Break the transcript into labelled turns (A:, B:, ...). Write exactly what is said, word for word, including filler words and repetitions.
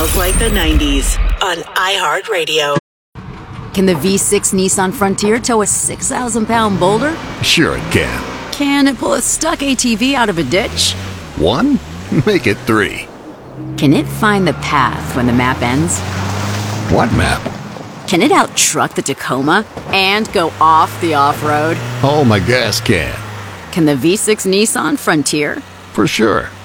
A: Smells Like the nineties on iHeartRadio.
B: Can the V six Nissan Frontier tow a six thousand pound boulder?
C: Sure it can.
B: Can it pull a stuck A T V out of a ditch?
C: One? Make it three.
B: Can it find the path when the map ends?
C: What map?
B: Can it out-truck the Tacoma and go off the off-road?
C: Oh, my gas can.
B: Can the V six Nissan Frontier?
C: For sure.